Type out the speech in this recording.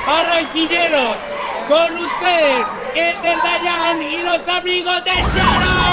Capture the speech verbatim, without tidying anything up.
Barranquilleros, con ustedes, el del Dayan y los amigos de Sharon.